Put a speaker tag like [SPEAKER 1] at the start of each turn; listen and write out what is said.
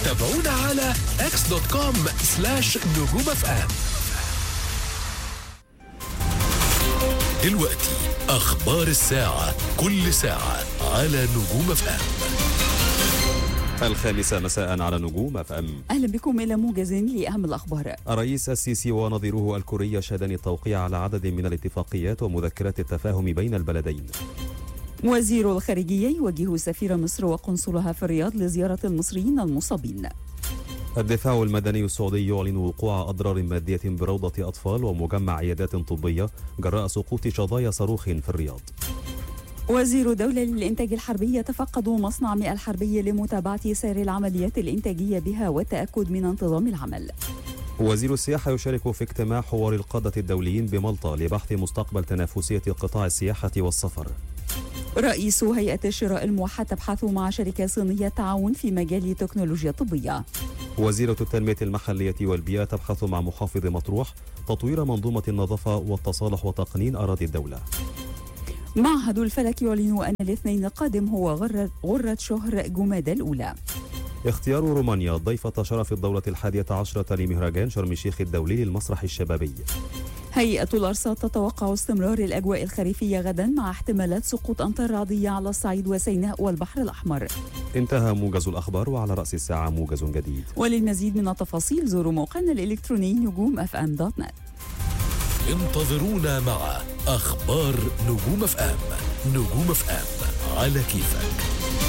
[SPEAKER 1] تابعونا على x.com/نجوم FM. دلوقتي أخبار الساعة، كل ساعة على نجوم FM.
[SPEAKER 2] 5:00 مساء على نجوم FM.
[SPEAKER 3] أهلا بكم إلى موجز لأهم الأخبار.
[SPEAKER 2] الرئيس السيسي ونظيره الكوري شهدان التوقيع على عدد من الاتفاقيات ومذكرات التفاهم بين البلدين.
[SPEAKER 3] وزير الخارجية يوجه سفير مصر وقنصلها في الرياض لزيارة المصريين المصابين.
[SPEAKER 2] الدفاع المدني السعودي يعلن وقوع أضرار مادية بروضة أطفال ومجمع عيادات طبية جراء سقوط شظايا صاروخ في الرياض.
[SPEAKER 3] وزير الدولة للإنتاج الحربي يتفقد مصنع مياه الحربي لمتابعة سير العمليات الإنتاجية بها والتأكد من انتظام العمل.
[SPEAKER 2] وزير السياحة يشارك في اجتماع حوار القادة الدوليين بمالطا لبحث مستقبل تنافسية قطاع السياحة والسفر.
[SPEAKER 3] رئيس هيئة الشراء الموحد تبحث مع شركة صينية تعاون في مجال التكنولوجيا الطبية.
[SPEAKER 2] وزيرة التنمية المحلية والبيئة تبحث مع محافظ مطروح تطوير منظومة النظافة والتصالح وتقنين أراضي الدولة.
[SPEAKER 3] معهد الفلك يعلن أن الاثنين القادم هو غرة شهر جمادى الأولى.
[SPEAKER 2] اختيار رومانيا ضيفة شرف الدورة 11 لمهرجان شرم الشيخ الدولي للمسرح الشبابي.
[SPEAKER 3] هيئة الأرصاد تتوقع استمرار الأجواء الخريفية غدا مع احتمالات سقوط أمطار رعدية على الصعيد وسيناء والبحر الأحمر.
[SPEAKER 2] انتهى موجز الأخبار، وعلى رأس الساعة موجز جديد.
[SPEAKER 3] وللمزيد من التفاصيل زوروا موقعنا الإلكتروني نجوم.fm.net.
[SPEAKER 1] انتظرونا مع أخبار نجوم FM. نجوم FM على كيفك.